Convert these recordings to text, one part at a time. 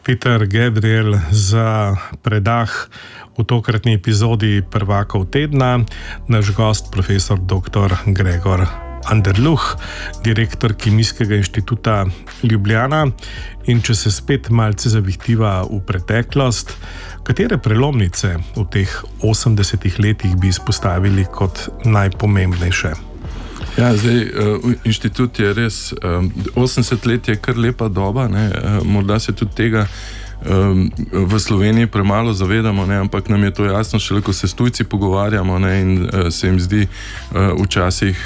Peter Gabriel za predah v tokratni epizodi Prvakov tedna. Naš gost, profesor dr. Gregor Anderluh, direktor Kemijskega inštituta Ljubljana. In če se spet malce zavihtiva v preteklost, katere prelomnice v teh 80 letih bi izpostavili kot najpomembnejše? Ja, zdaj, inštitut je res, 80 let je kar lepa doba, ne? Morda se tudi tega v Sloveniji premalo zavedamo, ne? Ampak nam je to jasno, šele ko se s tujci pogovarjamo, ne? In se jim zdi včasih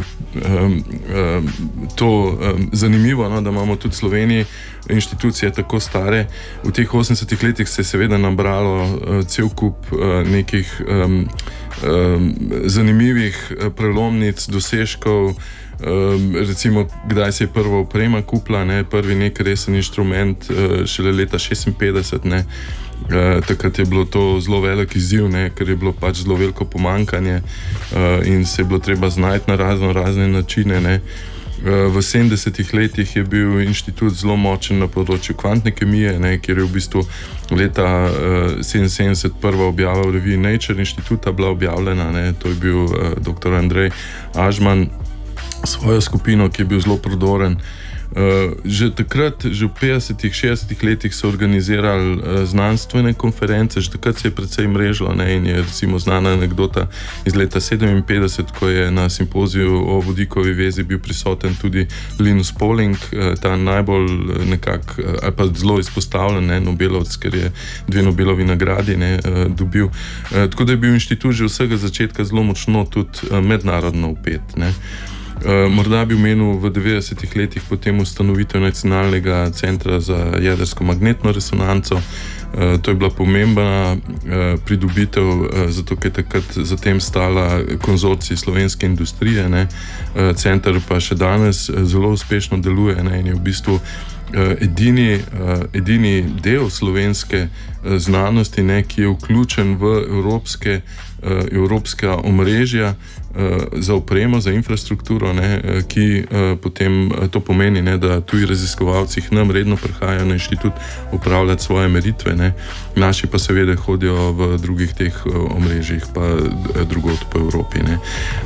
to zanimivo, no? Da imamo tudi v Sloveniji inštitucije tako stare. V teh 80 letih se je seveda nabralo cel kup nekih zanimivih prelomnic, dosežkov, recimo kdaj se je prva oprema kupila, ne? Prvi nek resen inštrument šele leta 56, ne? Takrat je bilo to zelo velik izziv, ne? Ker je bilo pač zelo veliko pomanjkanje in se je bilo treba znajti na razne načine, ne? V 70 letih je bil inštitut zelo močen na področju kvantne kemije, ne, kjer je v bistvu leta 77 prva objava v reviji Nature inštituta bila objavljena, ne. To je bil dr. Andrej Ažman s svojo skupino, ki je bil zelo prodoren. Že takrat, že v 50-ih, 60-ih letih so organizirali znanstvene konference, že takrat se je precej mrežilo, ne, in je recimo znana anekdota iz leta 57, ko je na simpoziju o vodikovi vezi bil prisoten tudi Linus Pauling, ta najbolj nekako, ali pa zelo izpostavljen, ne, Nobelovec, ker je 2 Nobelovi nagradi, ne, dobil. Tako da je bil inštitut že vsega začetka zelo močno tudi mednarodno vpet, ne. Morda bi omenil v 90 letih potem ustanovitev Nacionalnega centra za jedrsko magnetno resonanco. To je bila pomembna pridobitev, zato ker je takrat zatem stala konzorcij slovenske industrije, ne. Center pa še danes zelo uspešno deluje, ne, in je v bistvu edini del slovenske znanosti, ne, ki je vključen v evropska omrežja za opremo, za infrastrukturo, ne, ki potem to pomeni, ne, da tuji raziskovalci nam redno prihajajo na inštitut upravljati svoje meritve, ne. Naši pa seveda hodijo v drugih teh omrežjih pa drugod po Evropi, ne.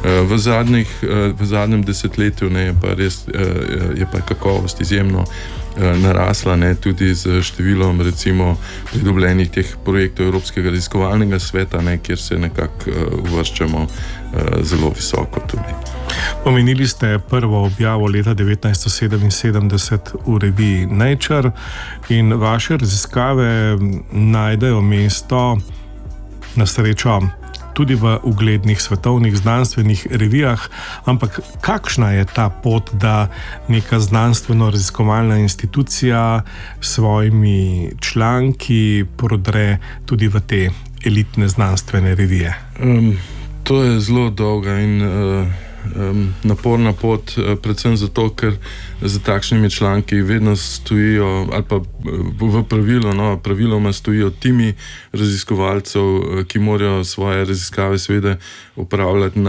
V zadnjem desetletju, ne, je pa kakovost izjemno narasla, ne, tudi z številom recimo pridobljenih teh projektov Evropskega raziskovalnega sveta, ne, kjer se nekako uvrščamo zelo visoko tudi. Omenili ste prvo objavo leta 1977 v reviji Nature in vaše raziskave najdejo mesto, na srečo, tudi v uglednih svetovnih znanstvenih revijah, ampak kakšna je ta pot, da neka znanstveno-raziskovalna institucija s svojimi članki prodre tudi v te elitne znanstvene revije? To je zelo dolga in naporna pot, predvsem zato, ker za takšnimi članki vedno stojijo, ali pa v praviloma stojijo timi raziskovalcev, ki morajo svoje raziskave seveda upravljati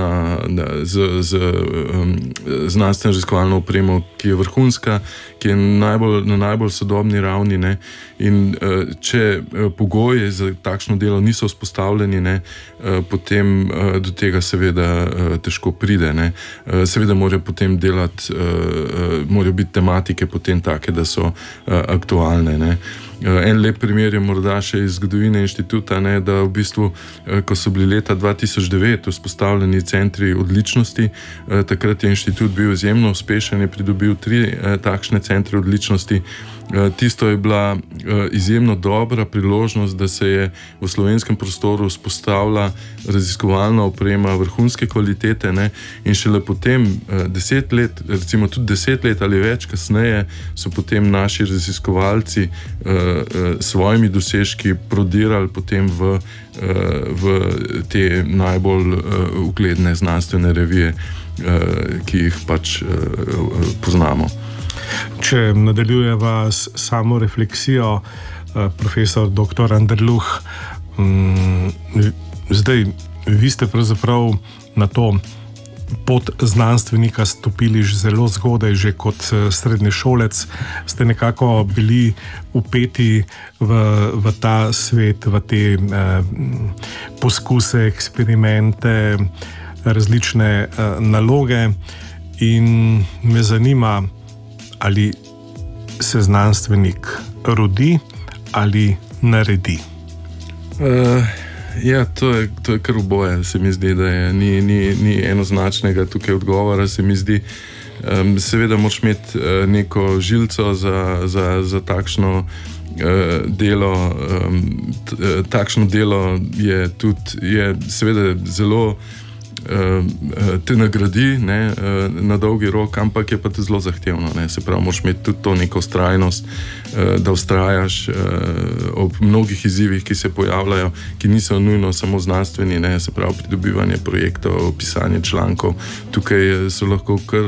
z znanstveno raziskovalno opremo, ki je vrhunska, ki je na najbolj sodobni ravni, ne. In če pogoji za takšno delo niso vzpostavljeni, ne, potem do tega seveda težko pride, ne. Seveda morajo potem delati, morajo biti tematike potem take, da so aktualne, ne. En lep primer je morda še iz zgodovine inštituta, ne, da v bistvu, ko so bili leta 2009 vzpostavljeni centri odličnosti, takrat je inštitut bil izjemno uspešen, je pridobil 3 takšne centre odličnosti. Tisto je bila izjemno dobra priložnost, da se je v slovenskem prostoru vzpostavila raziskovalna oprema vrhunske kvalitete, ne, in šele potem 10 let, recimo tudi 10 let ali več kasneje, so potem naši raziskovalci svojimi dosežki prodirali potem v te najbolj ugledne znanstvene revije, ki jih pač poznamo. Če nadaljujeva s samo refleksijo, profesor dr. Anderluh, zdaj vi ste pravzaprav na to pot znanstvenika stopili zelo zgodaj, že kot srednješolec, ste nekako bili vpeti v ta svet, v te poskuse, eksperimente, različne naloge, in me zanima, ali se znanstvenik rodi ali naredi. Ja, to je kar oboje, se mi zdi, da je ni enoznačnega tukaj odgovora, se mi zdi. Seveda moraš imeti neko žilco za takšno delo. Takšno delo je seveda zelo te nagradi, ne, na dolgi rok, ampak je pa te zelo zahtevno, ne. Se pravi, moraš imeti tudi to neko vztrajnost, da vztrajaš ob mnogih izzivih, ki se pojavljajo, ki niso nujno samo znanstveni, ne. Se pravi, pridobivanje projektov, pisanje člankov, tukaj so lahko kar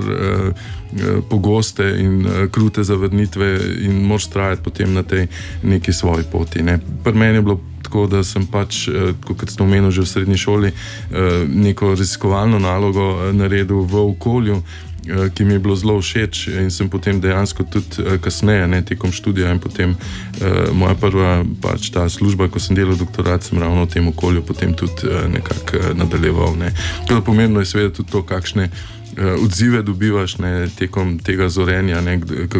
pogoste in krute zavrnitve in moraš trajati potem na tej neki svoji poti, ne. Pri meni je bilo tako, da sem pač, kot ste omenili že v srednji šoli, neko raziskovalno nalogo naredil v okolju, ki mi je bilo zelo všeč, in sem potem dejansko tudi kasneje, ne, tekom študija in potem moja prva pač ta služba, ko sem delal doktorat, sem ravno v tem okolju potem tudi nekako nadaljeval, ne. To pomembno je seveda tudi to, kakšne odzive dobivaš, ne, tekom tega zorenja, ne,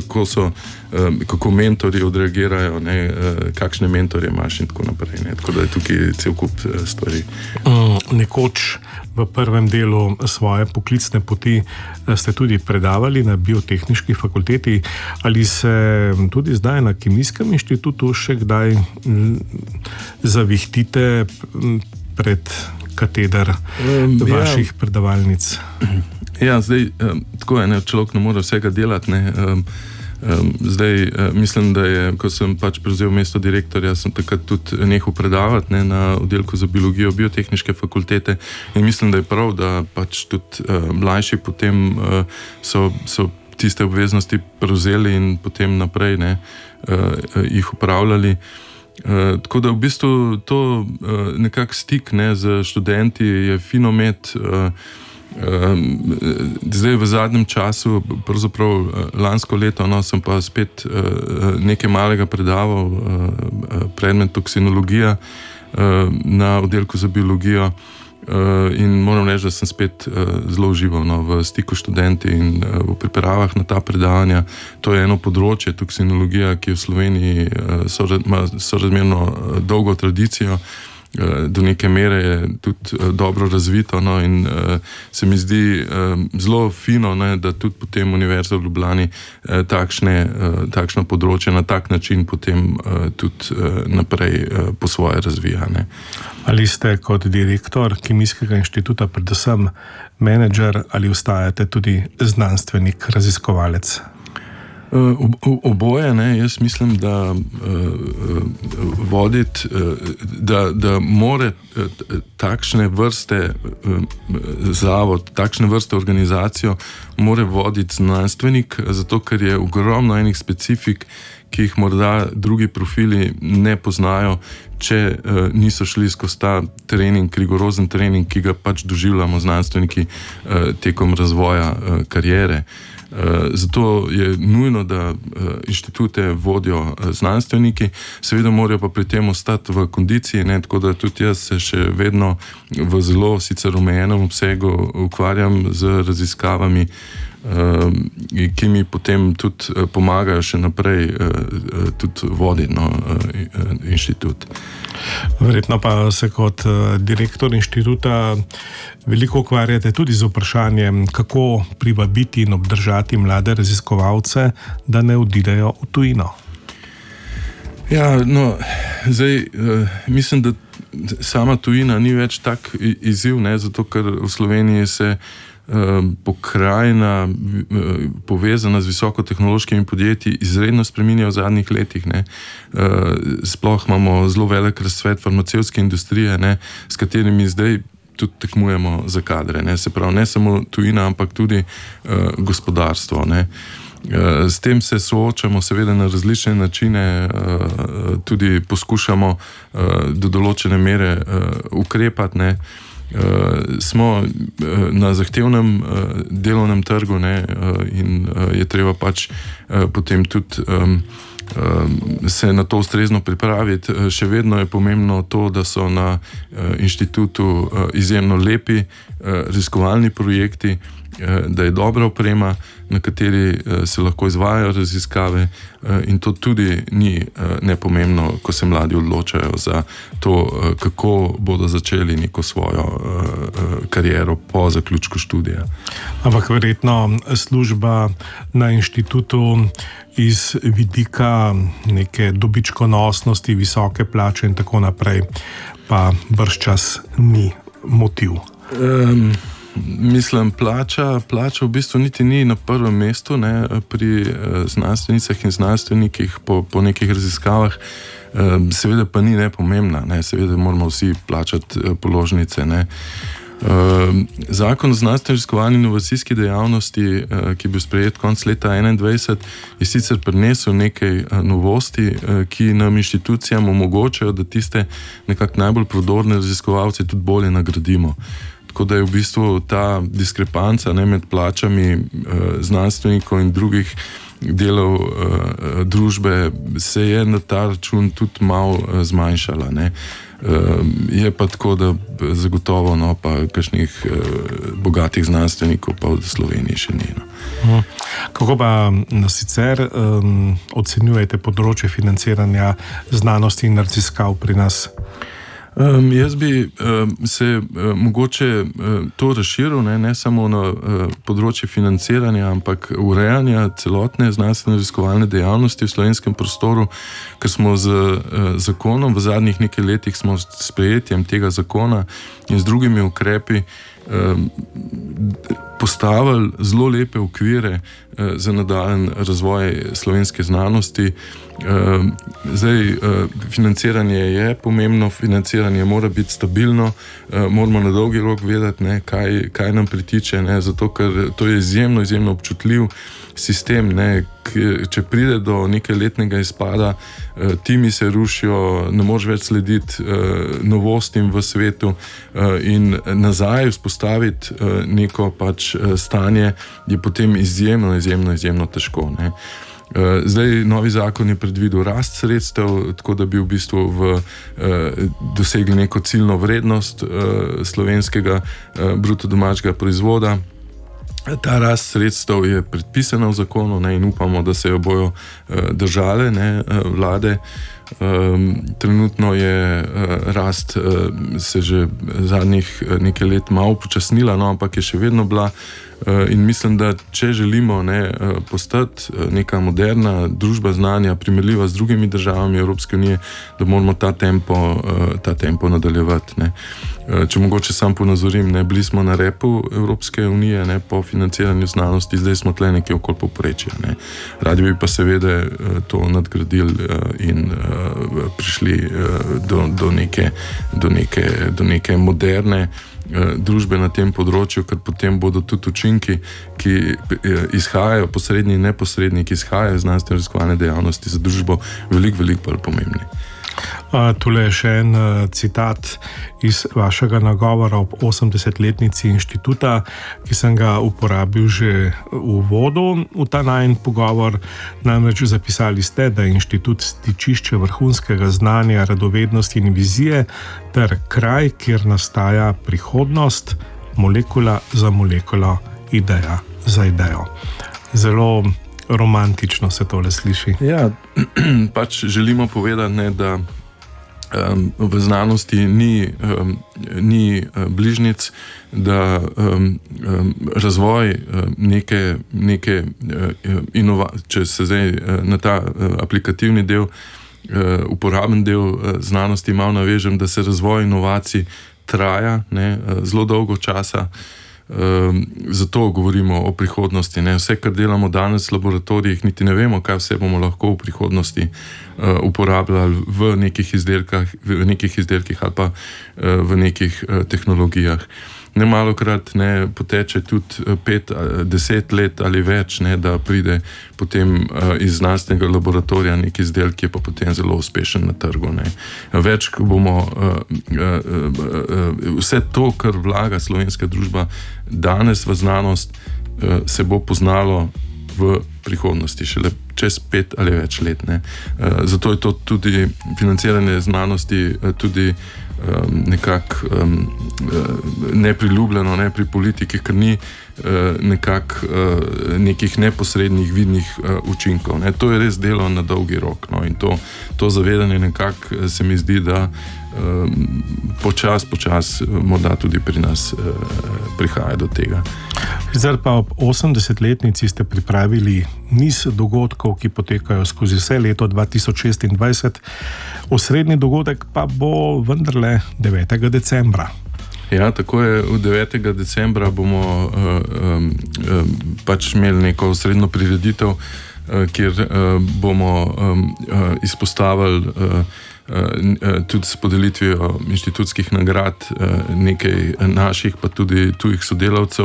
kako mentori odreagirajo, ne, kakšne mentorje imaš in tako naprej, ne. Tako da je tukaj cel kup stvari. Nekoč v prvem delu svoje poklicne poti ste tudi predavali na Biotehniški fakulteti. Ali se tudi zdaj na Kemijskem inštitutu še kdaj zavihtite pred kateder vaših predavalnic? Ja, zdaj, tako je, ne, človek ne more vsega delati, ne. Zdaj, mislim, da je, ko sem pač prevzel mesto direktorja, sem takrat tudi nehal predavati, ne, na oddelku za biologijo Biotehniške fakultete, in mislim, da je prav, da pač tudi mlajši potem so tiste obveznosti prevzeli in potem naprej, ne, jih upravljali. Tako da v bistvu to nekak stik, ne, z študenti je fino imeti. Zdaj v zadnjem času, pravzaprav lansko leto, no, sem pa spet nekaj malega predaval predmet toksinologija na oddelku za biologijo, in moram reči, da sem spet zelo užival, no, v stiku študenti in v pripravah na ta predavanja. To je eno področje, toksinologija, ki v Sloveniji ima sorazmerno dolgo tradicijo, do neke mere je tudi dobro razvito, no, in se mi zdi zelo fino, ne, da tudi potem Univerza v Ljubljani takšno področje na tak način potem tudi naprej po svoje razvija, ne. Ali ste kot direktor Kemijskega inštituta predvsem menedžer ali ostajate tudi znanstvenik, raziskovalec? Oboje, ne, jaz mislim, da voditi, da more takšne vrste zavod, takšne vrste organizacijo more voditi znanstvenik, zato ker je ogromno enih specifik, ki jih morda drugi profili ne poznajo, če niso šli skozi ta trening, rigorozen trening, ki ga pač doživljamo znanstveniki tekom razvoja kariere. Zato je nujno, da inštitute vodijo znanstveniki, seveda morajo pa pri tem ostati v kondiciji, ne, tako da tudi jaz se še vedno v zelo sicer omejenem obsegu ukvarjam z raziskavami, ki mi potem tudi pomagajo še naprej tudi voditi, no, inštitut. Verjetno pa se kot direktor inštituta veliko ukvarjate tudi z vprašanjem, kako privabiti in obdržati mlade raziskovalce, da ne odidejo v tujino. Ja, no, zdaj mislim, da sama tujina ni več tak izziv, ne, zato ker v Sloveniji se pokrajina povezana z visokotehnološkimi podjetji izredno spreminja v zadnjih letih, ne. Sploh imamo zelo velik razcvet farmacevtske industrije, ne, s katerimi zdaj tudi tekmujemo za kadre, ne. Se pravi, ne samo tujina, ampak tudi gospodarstvo, ne. S tem se soočamo seveda na različne načine, tudi poskušamo do določene mere ukrepati, ne. smo na zahtevnem delovnem trgu, ne, in je treba pač potem tudi se na to ustrezno pripraviti. Še vedno je pomembno to, da so na inštitutu izjemno lepi raziskovalni projekti, da je dobra oprema, na kateri se lahko izvajajo raziskave, in to tudi ni nepomembno, ko se mladi odločajo za to, kako bodo začeli neko svojo kariero po zaključku študija. Ampak verjetno služba na inštitutu iz vidika neke dobičkonosnosti, visoke plače in tako naprej, pa bržčas ni motiv. Mislim, plača v bistvu niti ni na prvem mestu, ne, pri znanstvenicah in znanstvenikih po nekih raziskavah, seveda pa ni nepomembna, ne, seveda moramo vsi plačati položnice, ne. Zakon o znanstveno-raziskovalni inovacijski dejavnosti, ki je bil sprejet konec leta 2021, je sicer prinesel nekaj novosti, ki nam inštitucijam omogočajo, da tiste nekako najbolj prodorne raziskovalce tudi bolje nagradimo. Tako da je v bistvu ta diskrepanca, ne, med plačami znanstvenikov in drugih delov družbe se je na ta račun tudi malo zmanjšala, ne. Je pa tako, da zagotovo, no, pa kakšnih bogatih znanstvenikov pa v Sloveniji še ni, no. Kako pa sicer ocenjujete področje financiranja znanosti in raziskav pri nas? Jaz bi se mogoče to razširil, ne samo na področje financiranja, ampak urejanja celotne znanstveno-raziskovalne dejavnosti v slovenskem prostoru, ker smo z zakonom, v zadnjih nekaj letih smo s sprejetjem tega zakona in z drugimi ukrepi postavili zelo lepe okvire za nadaljen razvoj slovenske znanosti. Zdaj, financiranje je pomembno, financiranje mora biti stabilno, moramo na dolgi rok vedeti, ne, kaj nam pritiče, ne, zato ker to je izjemno občutljiv sistem, ne, če pride do nekaj letnega izpada, timi se rušijo, ne moreš več slediti novostim v svetu in nazaj vzpostaviti neko pač stanje je potem izjemno težko, ne. Zdaj, novi zakon je predvidel rast sredstev, tako da bi v bistvu dosegli neko ciljno vrednost slovenskega bruto domačega proizvoda. Ta rast sredstev je predpisana v zakonu, ne, in upamo, da se jo bojo držale, ne, vlade. Trenutno je rast se že zadnjih nekaj let malo počasnila, no, ampak je še vedno bila, in mislim, da če želimo, ne, postati neka moderna družba znanja, primerljiva z drugimi državami Evropske unije, da moramo ta tempo nadaljevati, ne. Če mogoče sam ponazorim, ne, bili smo na repu Evropske unije, ne, po financiranju znanosti, zdaj smo tle nekje okoli povprečja, ne. Radi bi pa seveda to nadgradili in prišli do neke moderne družbe na tem področju, ker potem bodo tudi učinki, ki izhajajo, posredni in neposredni, ki izhajajo iz znanstveno-raziskovalne dejavnosti za družbo, veliko bolj pomembni. Tule je še en citat iz vašega nagovora ob 80-letnici inštituta, ki sem ga uporabil že v uvodu v ta najin pogovor. Namreč zapisali ste, da je inštitut stičišče vrhunskega znanja, radovednosti in vizije ter kraj, kjer nastaja prihodnost, molekula za molekulo, ideja za idejo. Zelo romantično se tole sliši. Ja, pač želimo povedati, ne, da v znanosti ni bližnjic, da razvoj neke če se zdaj na ta aplikativni del, uporaben del znanosti malo navežem, da se razvoj inovacij traja, ne, zelo dolgo časa. Zato govorimo o prihodnosti, ne. Vse, kar delamo danes v laboratorijih, niti ne vemo, kaj vse bomo lahko v prihodnosti uporabljali v nekih izdelkih ali pa v nekih tehnologijah. ne malokrat ne poteče tudi 5-10 let ali več, ne, da pride potem iz znanstvenega laboratorija nek izdelek, ki je pa potem zelo uspešen na trgu. Ne. Več bomo vse to, kar vlaga slovenska družba danes v znanost, se bo poznalo v prihodnosti, šele čez 5 ali več let. Ne. Zato je to tudi financiranje znanosti tudi nekako nepriljubljeno, ne, pri politiki, ker ni nekih neposrednih vidnih učinkov. Ne. To je res delo na dolgi rok. No, in to zavedanje nekako se mi zdi, da počas morda tudi pri nas prihaja do tega. Zdaj pa ob 80-letnici ste pripravili niz dogodkov, ki potekajo skozi vse leto 2026. Osrednji dogodek pa bo vendarle 9. decembra. Ja, tako je. 9. decembra bomo pač imeli neko osrednjo prireditev, kjer bomo izpostavili tudi s podelitvijo inštitutskih nagrad nekaj naših, pa tudi tujih sodelavcev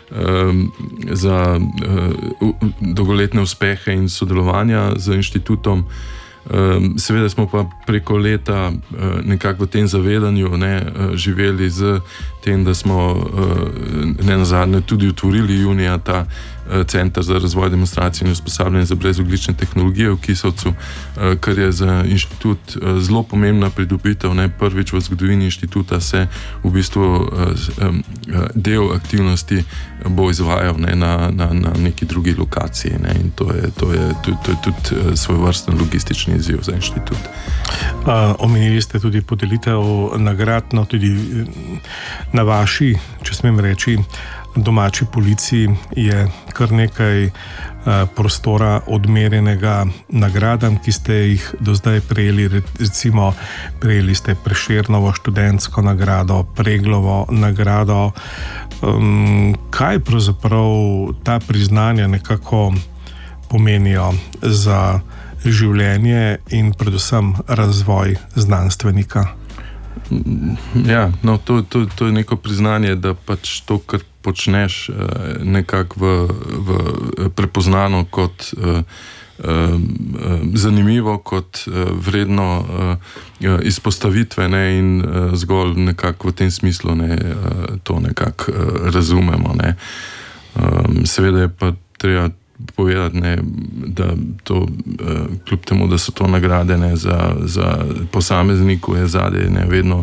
za dolgoletne uspehe in sodelovanja z inštitutom. Seveda smo pa preko leta nekako v tem zavedanju živeli z tem, da smo nenazadnje tudi otvorili junija ta Center za razvoj, demonstracije in usposabljanje za brezogljične tehnologije v Kisovcu, kar je za inštitut zelo pomembna pridobitev. Prvič v zgodovini inštituta se v bistvu del aktivnosti bo izvajal na neki drugi lokaciji. In to je tudi svojvrsten logistični izziv za inštitut. Omenili ste tudi podelitev nagrad, no tudi na vaši, če smem reči, domači policiji je kar nekaj prostora odmerjenega nagradam, ki ste jih do zdaj prejeli. Recimo, prejeli ste Prešernovo študentsko nagrado, Preglovo nagrado. Kaj pravzaprav ta priznanja nekako pomenijo za življenje in predvsem razvoj znanstvenika? Ja, no, to je neko priznanje, da pač to, kar počneš, nekako prepoznano kot zanimivo, kot vredno izpostavitve, ne, in zgolj nekako v tem smislu to nekako razumemo. Ne. Seveda je pa treba povedati, da to, kljub temu, da so to nagrade za posamezniku, je zadaj vedno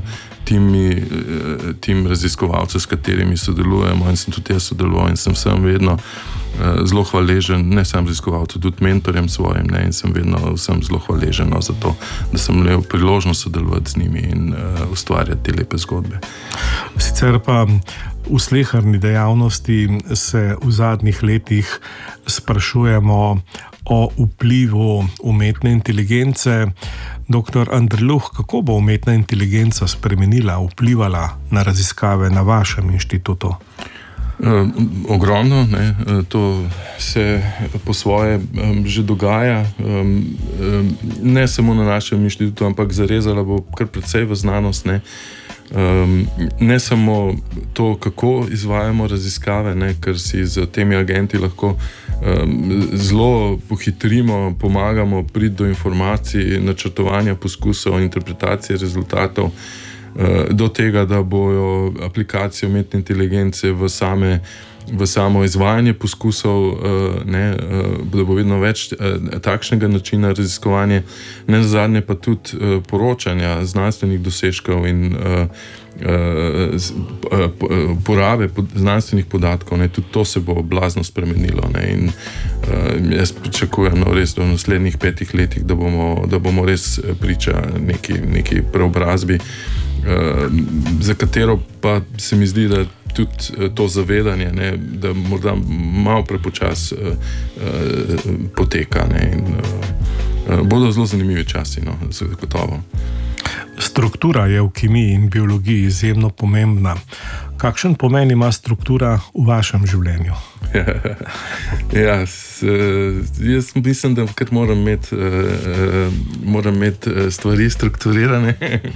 tim raziskovalcev, s katerimi sodelujemo, in sem tudi jaz sodeloval in sem vedno zelo hvaležen, ne samo raziskovalcem, tudi mentorjem svojim, in sem vedno vsem zelo hvaležen za to, da sem imel priložnost sodelovati z njimi in ustvarjati te lepe zgodbe. Sicer pa v sleherni dejavnosti se v zadnjih letih sprašujemo o vplivu umetne inteligence. Dr. Anderluh, kako bo umetna inteligenca spremenila, vplivala na raziskave na vašem inštitutu? Ogromno, to se po svoje že dogaja, ne samo na našem inštitutu, ampak zarezala bo kar precej v znanost. Ne samo to, kako izvajamo raziskave, ker si z temi agenti lahko zelo pohitrimo, pomagamo priti do informacij, načrtovanja poskusov, interpretacije rezultatov, do tega, da bojo aplikacije umetne inteligence v samo izvajanje poskusov, da bo vedno več takšnega načina raziskovanja, ne nazadnje pa tudi poročanja znanstvenih dosežkov in porabe znanstvenih podatkov. Tudi to se bo blazno spremenilo. In jaz pričakujem res v naslednjih 5 letih, da bomo res priča neki preobrazbi, za katero pa se mi zdi, da tudi to zavedanje, da morda malo prepočas poteka. In bodo zelo zanimivi časi, zagotovo. Struktura je v kemiji in biologiji izjemno pomembna. Kakšen pomen ima struktura v vašem življenju? Jaz mislim, da moram imeti stvari strukturirane,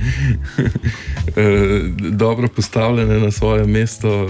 dobro postavljene na svoje mesto.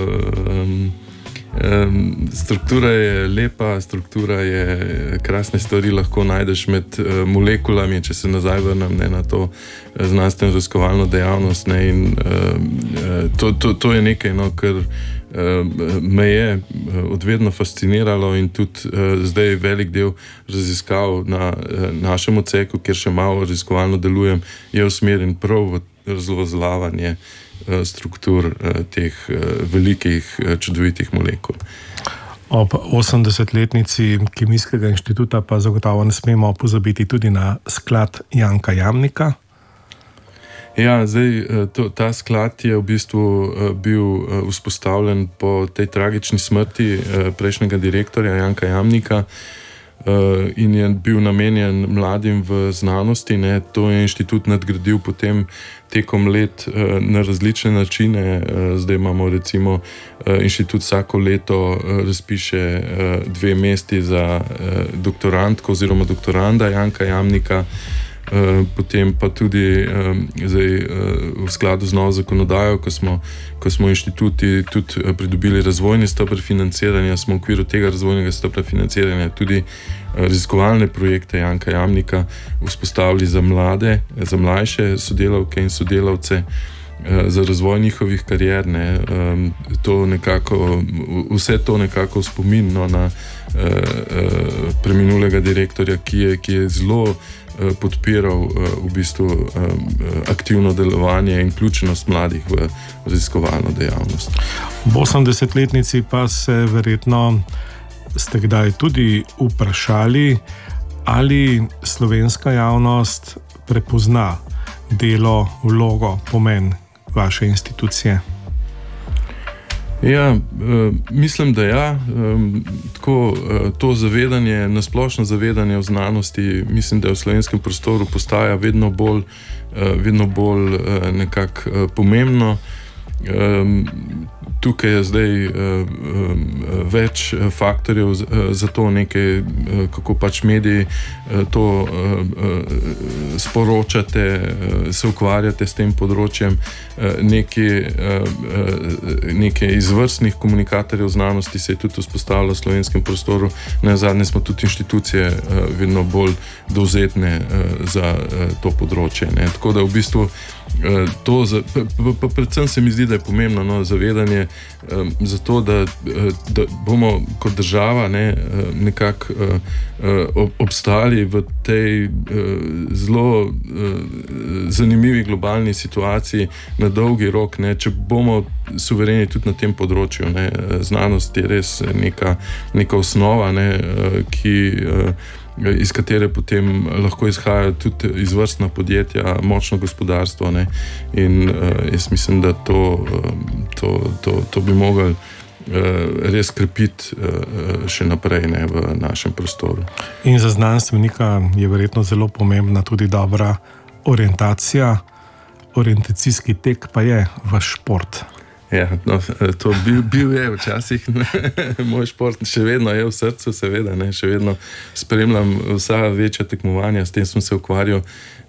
Struktura je lepa, struktura je krasne stvari, lahko najdeš med molekulami, če se nazaj vrnem na to znanstveno raziskovalno dejavnost. In to je nekaj, kar me je odvedno fasciniralo in tudi zdaj velik del raziskav na našem odseku, kjer še malo raziskovalno delujem, je usmerjen prav v razvozlavanje struktur teh velikih, čudovitih molekul. Ob 80-letnici Kemijskega inštituta pa zagotovo ne smemo pozabiti tudi na sklad Janka Jamnika. Ja, ta sklad je v bistvu bil vzpostavljen po tej tragični smrti prejšnjega direktorja Janka Jamnika in je bil namenjen mladim v znanosti. To je inštitut nadgradil potem tekom let na različne načine. Zdaj imamo recimo inštitut vsako leto razpiše 2 mesti za doktorantko oziroma doktoranda Janka Jamnika. Potem pa tudi zdaj v skladu z novo zakonodajo, ko smo inštituti tudi pridobili razvojni steber financiranja, smo v okviru tega razvojnega stebra financiranja tudi raziskovalne projekte Janka Jamnika vzpostavili za mlade, za mlajše sodelavke in sodelavce, za razvoj njihovih karier. Vse to nekako v spomin na preminulega direktorja, ki je zelo podpiral v bistvu aktivno delovanje in vključenost mladih v raziskovalno dejavnost. V 80-letnici pa se verjetno ste kdaj tudi vprašali, ali slovenska javnost prepozna delo, vlogo, pomen vaše institucije? Ja, mislim, da ja. To zavedanje, nasplošno zavedanje o znanosti, mislim, da v slovenskem prostoru postaja vedno bolj nekako pomembno. Tukaj je zdaj več faktorjev za to, nekaj, kako pač mediji to sporočate, se ukvarjate s tem področjem. Nekaj izvrstnih komunikatorjev znanosti se je tudi vzpostavilo v slovenskem prostoru. Nazadnje smo tudi inštitucije vedno bolj dovzetne za to področje. Tako da v bistvu predvsem se mi zdi, da je pomembno zavedanje za to, da bomo kot država nekako obstali v tej zelo zanimivi globalni situaciji na dolgi rok. Če bomo suvereni tudi na tem področju. Znanost je res neka osnova, iz katere potem lahko izhajajo tudi izvrstna podjetja, močno gospodarstvo. In jaz mislim, da to bi mogli res krepiti še naprej v našem prostoru. In za znanstvenika je verjetno zelo pomembna tudi dobra orientacija. Orientacijski tek pa je vaš šport. Ja, to bil je včasih moj šport, še vedno je v srcu, seveda, še vedno spremljam vsa večja tekmovanja, s tem sem se ukvarjal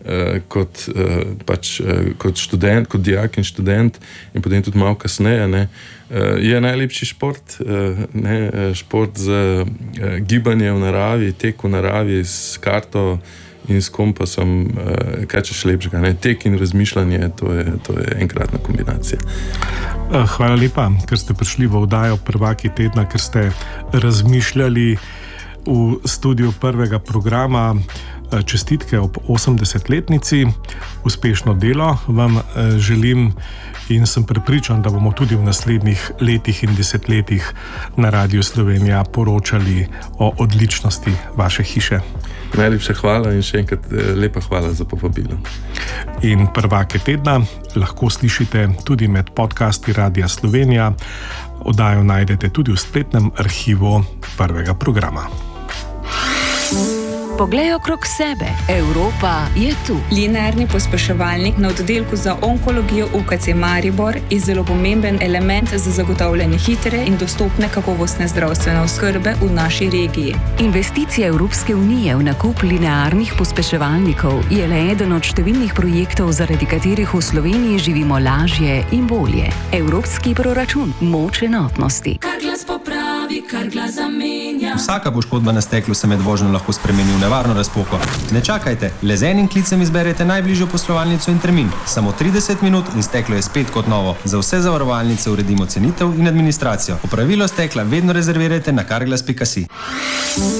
kot študent, kot dijak in študent in potem tudi malo kasneje. Je najlepši šport, šport z gibanje v naravi, tek v naravi s karto in s kompasom, kaj češ lepšega. Tek in razmišljanje, to je enkratna kombinacija. Hvala lepa, ker ste prišli v oddajo Prvaki tedna, ker ste razmišljali v studiu prvega programa. Čestitke ob 80-letnici, uspešno delo vam želim in sem prepričan, da bomo tudi v naslednjih letih in desetletjih na Radiu Slovenija poročali o odličnosti vaše hiše. Najlepša hvala in še enkrat lepa hvala za povabilo. In Prvake tedna lahko slišite tudi med podcasti Radia Slovenija. Oddajo najdete tudi v spletnem arhivu prvega programa. Poglej okrog sebe. Evropa je tu. Linearni pospeševalnik na oddelku za onkologijo UKC Maribor je zelo pomemben element za zagotavljanje hitre in dostopne kakovostne zdravstvene oskrbe v naši regiji. Investicija Evropske unije v nakup linearnih pospeševalnikov je le eden od številnih projektov, zaradi katerih v Sloveniji živimo lažje in bolje. Evropski proračun, moč enotnosti. Kar glas popravi, kar glas zamenja. Vsaka poškodba na steklu se med vožnjo lahko spremeni v nevarno razpoko. Ne čakajte, le z enim klicem izberete najbližjo poslovalnico in termin. Samo 30 minut in steklo je spet kot novo. Za vse zavarovalnice uredimo cenitev in administracijo. Popravilo stekla vedno rezervirajte na carglass.si.